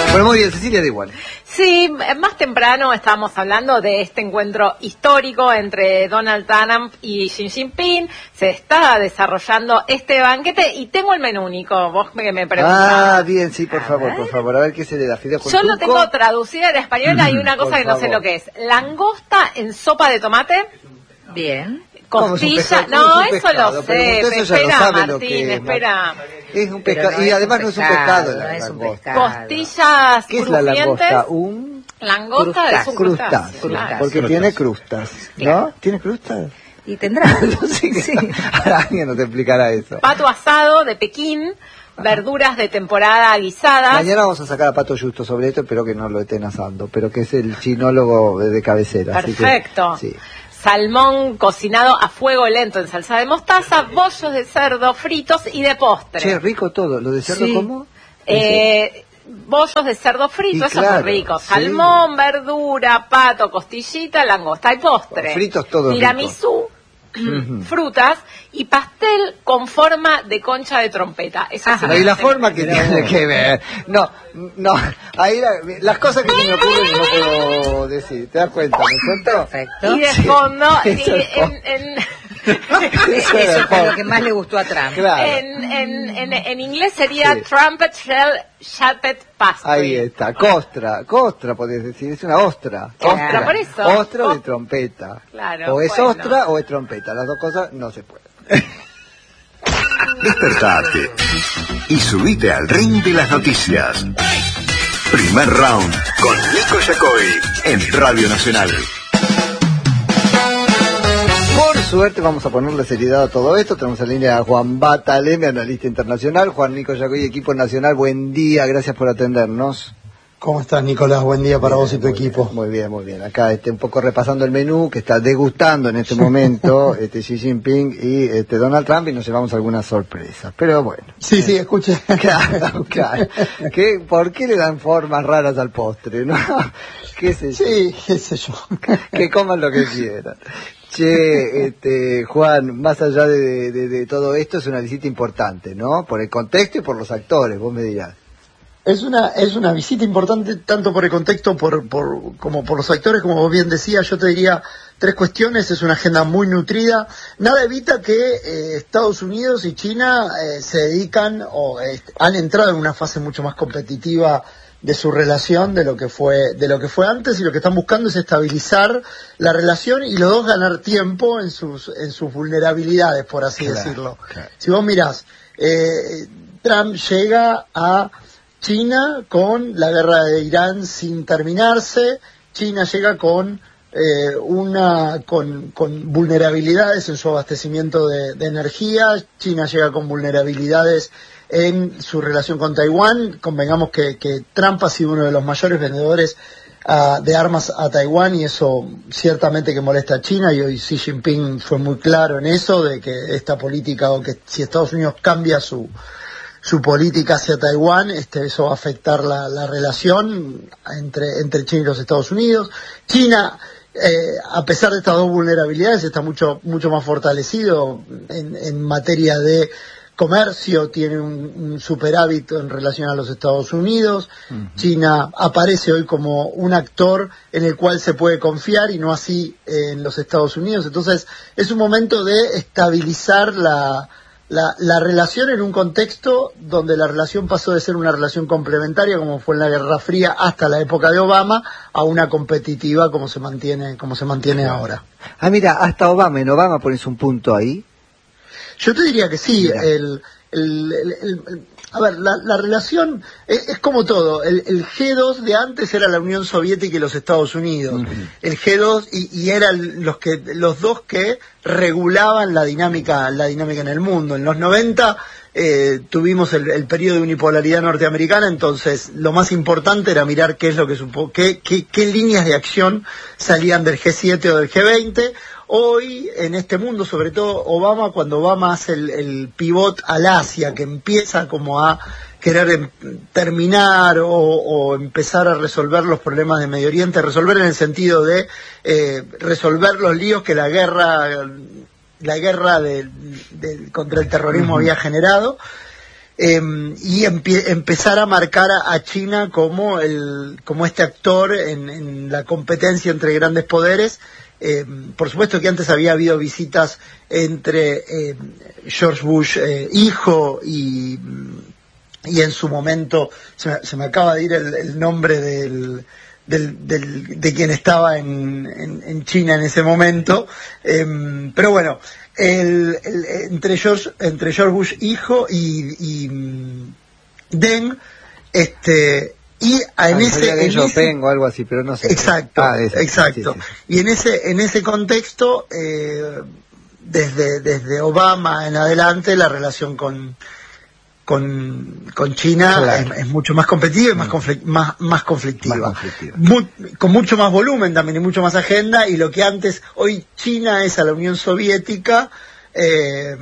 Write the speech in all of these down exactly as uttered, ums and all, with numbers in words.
Bueno, muy bien, Cecilia, da igual. Sí, más temprano estábamos hablando de este encuentro histórico entre Donald Trump y Xi Jinping. Se está desarrollando este banquete y tengo el menú, Nico, vos que me preguntabas. Ah, bien, sí, por favor, por favor. A ver qué se le da. Fideo con Yo lo turco. tengo traducido en español, hay una cosa que no sé lo que es. Langosta en sopa de tomate. Bien. Costilla, no, eso lo sé, espera Martín, espera. Es un pescado, y además no es un pescado, la langosta. Costillas ¿Qué es la langosta? Un langosta es un crustáceo, crustáceo, porque claro. tiene crustas, ¿no? Claro. ¿Tiene crustas? Y tendrá. sí, sí. Ahora alguien nos explicará eso. Pato asado de Pekín, verduras de temporada guisadas. Mañana vamos a sacar a Pato Justo sobre esto, espero que no lo estén asando, pero que es el chinólogo de cabecera. Perfecto. Así que, sí. Salmón cocinado a fuego lento en salsa de mostaza, bollos de cerdo fritos y de postre. Che, rico todo. ¿Lo de cerdo sí. cómo? Eh, bollos de cerdo frito, eso claro, es rico. Salmón, sí. verdura, pato, costillita, langosta y postre. Fritos todos tiramisú, uh-huh. frutas y pastel con forma de concha de trompeta. Eso ah, y la forma que tiene que ver. No, no, ahí la, las cosas que se me ocurren no puedo decir. ¿Te das cuenta, no es cierto? Perfecto. Y de fondo, sí, y en... en Eso es lo que más le gustó a Trump. Claro. En, en, en, en inglés sería sí. trumpet shell shaped pastry. Ahí está, costra, costra podés decir, es una ostra. Ostra, ostra. por eso. Ostra de trompeta. Claro. O es bueno. ostra o es trompeta, las dos cosas no se pueden. Despertate y subite al ring de las noticias. Primer round con Nico Yacoy en Radio Nacional. Por suerte vamos a ponerle seriedad a todo esto. Tenemos en línea a Juan Bataleme, analista internacional. Juan Nico Yacoy, equipo nacional, buen día, gracias por atendernos. ¿Cómo estás, Nicolás? Buen día para bien, vos y tu equipo. Bien, muy bien, muy bien. Acá este, un poco repasando el menú que está degustando en este momento este Xi Jinping y este Donald Trump, y nos llevamos algunas sorpresas. Pero bueno. Sí, sí, escuché. Claro, claro. ¿Qué, ¿Por qué le dan formas raras al postre, no? ¿Qué sé yo? Sí, qué sé yo. Que coman lo que quieran. Che, este, Juan, más allá de, de, de todo esto, es una visita importante, ¿no? Por el contexto y por los actores, vos me dirás. Es una es una visita importante tanto por el contexto por, por como por los actores, como vos bien decías. Yo te diría tres cuestiones. Es una agenda muy nutrida. Nada evita que eh, Estados Unidos y China eh, se dedican o eh, han entrado en una fase mucho más competitiva de su relación de lo que fue de lo que fue antes, y lo que están buscando es estabilizar la relación y los dos ganar tiempo en sus en sus vulnerabilidades, por así claro, decirlo. Claro. Si vos mirás, eh, Trump llega a China con la guerra de Irán sin terminarse. China llega con eh, una con, con vulnerabilidades en su abastecimiento de, de energía. China llega con vulnerabilidades en su relación con Taiwán. Convengamos que, que Trump ha sido uno de los mayores vendedores uh, de armas a Taiwán, y eso ciertamente que molesta a China, y hoy Xi Jinping fue muy claro en eso, de que esta política, o que si Estados Unidos cambia su su política hacia Taiwán, este, eso va a afectar la, la relación entre, entre China y los Estados Unidos. China, eh, a pesar de estas dos vulnerabilidades, está mucho, mucho más fortalecido en, en materia de comercio, tiene un, un superávit en relación a los Estados Unidos. Uh-huh. China aparece hoy como un actor en el cual se puede confiar, y no así eh, en los Estados Unidos. Entonces, es un momento de estabilizar la La, la relación en un contexto donde la relación pasó de ser una relación complementaria, como fue en la Guerra Fría hasta la época de Obama, a una competitiva como se mantiene, como se mantiene ahora. Ah, mira, hasta Obama, en Obama pones un punto ahí. Yo te diría que sí. El, el, el, el, el, a ver, la, la relación es, es como todo. El, el G dos de antes era la Unión Soviética y los Estados Unidos. Uh-huh. El G dos y, y eran los que los dos que regulaban la dinámica la dinámica en el mundo. En los noventa eh, tuvimos el, el periodo de unipolaridad norteamericana, entonces lo más importante era mirar qué es lo que supo, qué, qué, qué líneas de acción salían del G siete o del G veinte. Hoy, en este mundo, sobre todo Obama, cuando Obama hace el, el pivot al Asia, que empieza como a querer em, terminar o, o empezar a resolver los problemas de Medio Oriente, resolver en el sentido de eh, resolver los líos que la guerra la guerra de, de, contra el terrorismo uh-huh. había generado. eh, y empie- empezar a marcar a, a China como el como este actor en, en la competencia entre grandes poderes. Eh, por supuesto que antes había habido visitas entre eh, George Bush eh, hijo y, y en su momento, se me, se me acaba de ir el, el nombre del, del, del, de quien estaba en, en, en China en ese momento, eh, pero bueno, el, el, entre, George, entre George Bush hijo y, y Deng, este... Y en ah, ese, en ese o algo así, pero no sé. Exacto, ah, ese, exacto. Sí, sí. Y en ese en ese contexto, eh, desde desde Obama en adelante, la relación con con, con China claro. es, es mucho más competitiva y más, conflict, más, más conflictiva, más conflictiva. Mu con mucho más volumen también y mucho más agenda. Y lo que antes, hoy China es a la Unión Soviética. Eh,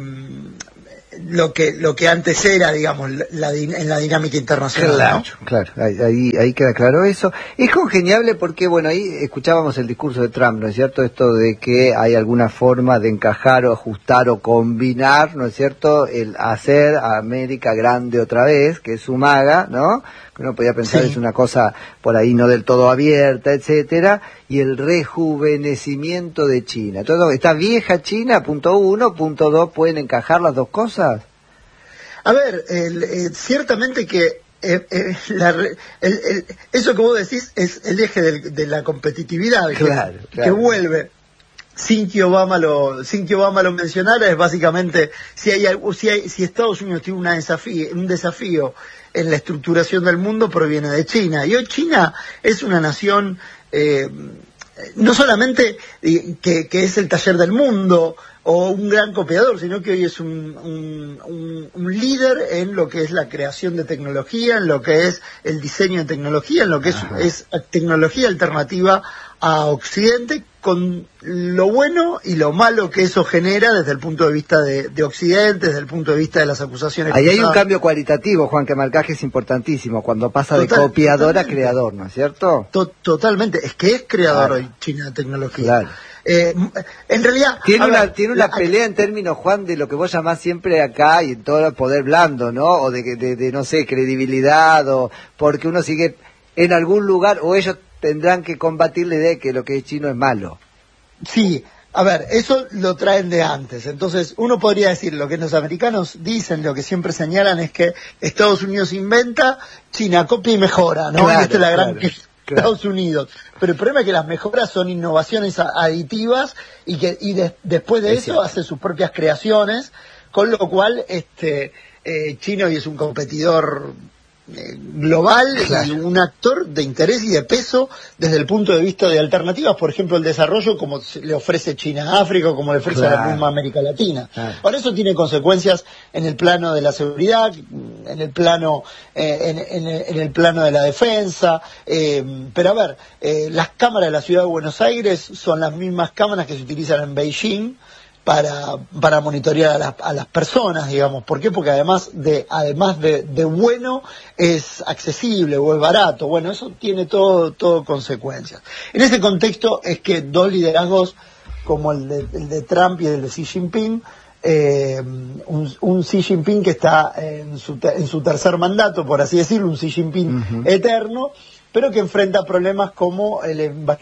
lo que lo que antes era, digamos, la, en la dinámica internacional. Claro, ¿no? claro, ahí, ahí queda claro eso. Es congeniable porque, bueno, ahí escuchábamos el discurso de Trump, ¿no es cierto? Esto de que hay alguna forma de encajar o ajustar o combinar, ¿no es cierto? El hacer a América grande otra vez, que es su maga, ¿no? Que uno podía pensar sí. es una cosa por ahí no del todo abierta, etcétera, y el rejuvenecimiento de China. Todo esta vieja China, punto uno, punto dos, ¿pueden encajar las dos cosas? A ver, el, eh, ciertamente que eh, eh, la, el, el, eso que vos decís es el eje del, de la competitividad, claro, que, claro. que vuelve. Sin que Obama lo, sin que Obama lo mencionara, es básicamente si hay, si hay, si Estados Unidos tiene una desafío, un desafío en la estructuración del mundo, proviene de China. Y hoy China es una nación eh, no solamente que, que es el taller del mundo o un gran copiador, sino que hoy es un, un, un, un líder en lo que es la creación de tecnología, en lo que es el diseño de tecnología, en lo que es, es tecnología alternativa a Occidente, con lo bueno y lo malo que eso genera desde el punto de vista de, de Occidente, desde el punto de vista de las acusaciones. Ahí hay un cambio cualitativo, Juan, que marcaje es importantísimo, cuando pasa Total, de copiador totalmente. a creador, ¿no es cierto? To totalmente, es que es creador claro. hoy China de tecnología. Claro. Eh, en realidad... Tiene una, ver, tiene una la, pelea en términos, Juan, de lo que vos llamás siempre acá y en todo el poder blando, ¿no? O de, de, de, no sé, credibilidad, o porque uno sigue en algún lugar, o ellos tendrán que combatir la idea de que lo que es chino es malo. Sí, a ver, eso lo traen de antes. Entonces, uno podría decir, lo que los americanos dicen, lo que siempre señalan es que Estados Unidos inventa, China copia y mejora, ¿no? Claro, y esta es la gran claro, que claro. Estados Unidos. Pero el problema es que las mejoras son innovaciones aditivas y que y de, después de es eso cierto. hace sus propias creaciones, con lo cual este eh, China hoy es un competidor global claro. y un actor de interés y de peso desde el punto de vista de alternativas, por ejemplo el desarrollo como le ofrece China a África o como le ofrece claro. a la misma América Latina. Claro. Ahora eso tiene consecuencias en el plano de la seguridad, en el plano eh, en, en, en el plano de la defensa, eh, pero a ver, eh, las cámaras de la ciudad de Buenos Aires son las mismas cámaras que se utilizan en Beijing para para monitorear a las, a las personas, digamos. ¿Por qué? Porque además de además de, de bueno, es accesible o es barato. Bueno, eso tiene todo todo consecuencias. En ese contexto es que dos liderazgos como el de, el de Trump y el de Xi Jinping, eh, un, un Xi Jinping que está en su, en su tercer mandato, por así decirlo, un Xi Jinping uh-huh. eterno, pero que enfrenta problemas como el,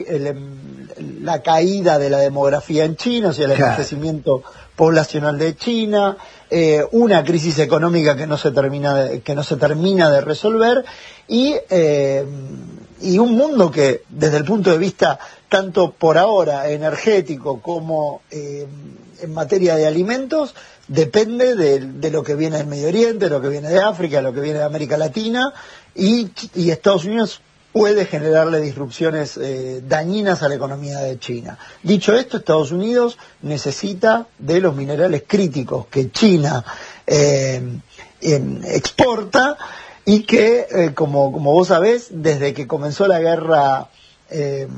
el, la caída de la demografía en China, o sea, el envejecimiento claro. poblacional de China, eh, una crisis económica que no se termina de, que no se termina de resolver y eh, y un mundo que desde el punto de vista tanto por ahora energético como eh, en materia de alimentos depende de, de lo que viene del Medio Oriente, de lo que viene de África, de lo que viene de América Latina y, y Estados Unidos puede generarle disrupciones eh, dañinas a la economía de China. Dicho esto, Estados Unidos necesita de los minerales críticos que China eh, eh, exporta y que, eh, como, como vos sabés, desde que comenzó la guerra eh,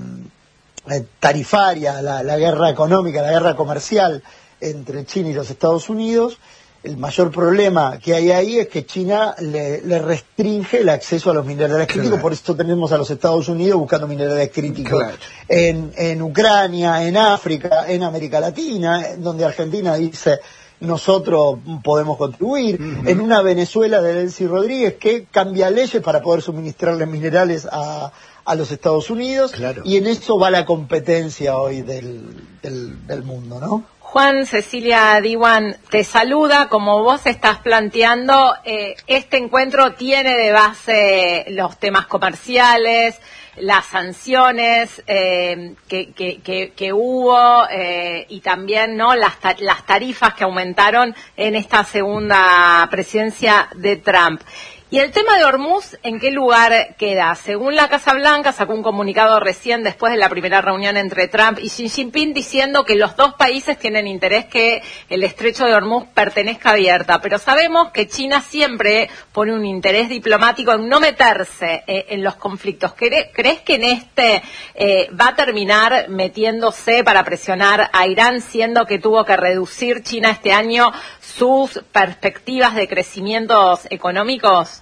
tarifaria, la, la guerra económica, la guerra comercial entre China y los Estados Unidos, el mayor problema que hay ahí es que China le, le restringe el acceso a los minerales críticos, claro. por eso tenemos a los Estados Unidos buscando minerales críticos claro. en, en Ucrania, en África, en América Latina, donde Argentina dice nosotros podemos contribuir, uh-huh. en una Venezuela de Delcy Rodríguez que cambia leyes para poder suministrarle minerales a, a los Estados Unidos, claro. y en eso va la competencia hoy del, del, del mundo, ¿no? Juan, Cecilia Diwan te saluda. Como vos estás planteando, eh, este encuentro tiene de base los temas comerciales, las sanciones eh, que, que, que, que hubo eh, y también no las, ta- las tarifas que aumentaron en esta segunda presidencia de Trump. Y el tema de Hormuz, ¿en qué lugar queda? Según la Casa Blanca, sacó un comunicado recién después de la primera reunión entre Trump y Xi Jinping diciendo que los dos países tienen interés que el estrecho de Hormuz pertenezca abierta. Pero sabemos que China siempre pone un interés diplomático en no meterse eh, en los conflictos. ¿Cre- ¿Crees que en este eh, va a terminar metiéndose para presionar a Irán, siendo que tuvo que reducir China este año sus perspectivas de crecimientos económicos?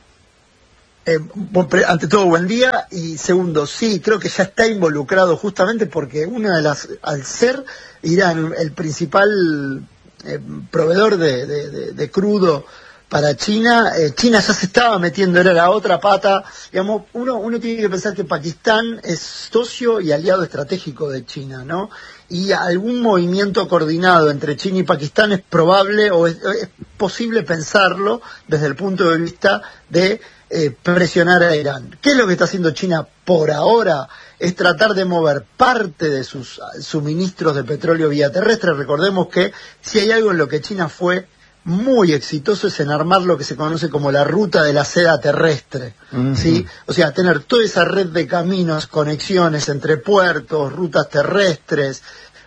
Eh, ante todo, buen día. Y segundo, sí, creo que ya está involucrado justamente porque una de las, al ser Irán el principal eh, proveedor de, de, de, de crudo para China, eh, China ya se estaba metiendo, era la otra pata. Digamos, uno, uno tiene que pensar que Pakistán es socio y aliado estratégico de China, ¿no? Y algún movimiento coordinado entre China y Pakistán es probable o es, es posible pensarlo desde el punto de vista de eh, presionar a Irán. ¿Qué es lo que está haciendo China por ahora? Es tratar de mover parte de sus suministros de petróleo vía terrestre. Recordemos que si hay algo en lo que China fue muy exitoso es en armar lo que se conoce como la ruta de la seda terrestre, uh-huh. ¿sí? O sea, tener toda esa red de caminos, conexiones entre puertos, rutas terrestres,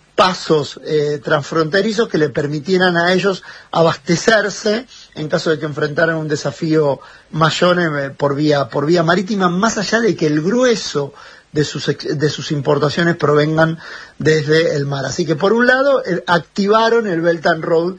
pasos eh, transfronterizos que le permitieran a ellos abastecerse en caso de que enfrentaran un desafío mayor eh, por vía por vía marítima, más allá de que el grueso de sus de sus importaciones provengan desde el mar. Así que por un lado eh, activaron el Belt and Road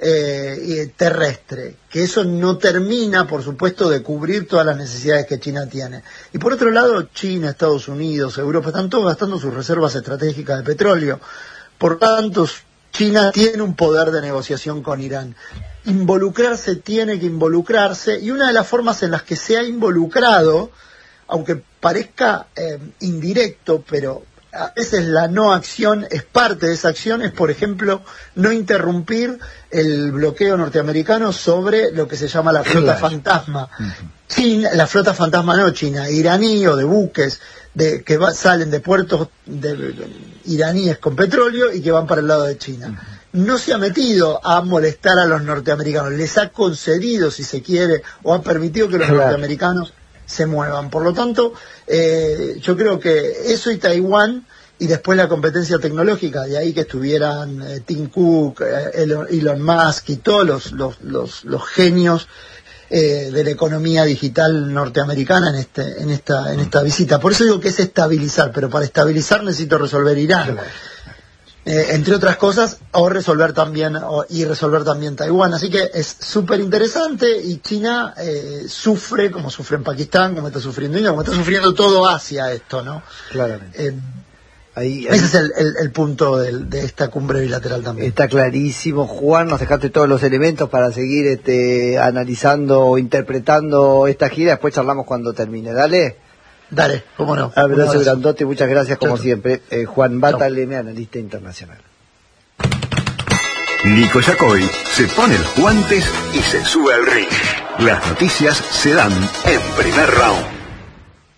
Eh, terrestre, que eso no termina, por supuesto, de cubrir todas las necesidades que China tiene. Y por otro lado, China, Estados Unidos, Europa, están todos gastando sus reservas estratégicas de petróleo. Por tanto, China tiene un poder de negociación con Irán. Involucrarse tiene que involucrarse, y una de las formas en las que se ha involucrado, aunque parezca eh, indirecto, pero a veces la no acción es parte de esa acción, es por ejemplo no interrumpir el bloqueo norteamericano sobre lo que se llama la flota claro. fantasma. Uh-huh. China, la flota fantasma no china, iraní o de buques de, que va, salen de puertos de, de, iraníes con petróleo y que van para el lado de China. Uh-huh. No se ha metido a molestar a los norteamericanos, les ha concedido, si se quiere, o ha permitido que los claro. norteamericanos se muevan. Por lo tanto, eh, yo creo que eso y Taiwán, y después la competencia tecnológica, de ahí que estuvieran eh, Tim Cook, eh, Elon, Elon Musk y todos los, los, los, los genios eh, de la economía digital norteamericana en este en esta en esta visita. Por eso digo que es estabilizar, pero para estabilizar necesito resolver Irán. Eh, entre otras cosas, o resolver también, o, y resolver también Taiwán. Así que es súper interesante, y China eh, sufre, como sufre en Pakistán, como está sufriendo India, como está sufriendo todo Asia esto, ¿no? Claramente. Eh, ahí, ahí, ese es el, el, el punto de, de esta cumbre bilateral también. Está clarísimo, Juan, nos dejaste todos los elementos para seguir este, analizando o interpretando esta gira, después charlamos cuando termine. Dale. Dale, cómo no. Abrazo grandote, muchas gracias como Chau. siempre. Eh, Juan Batalene, analista internacional. Nico Yacoy se pone los guantes y se sube al ring. Las noticias se dan en Primer Round.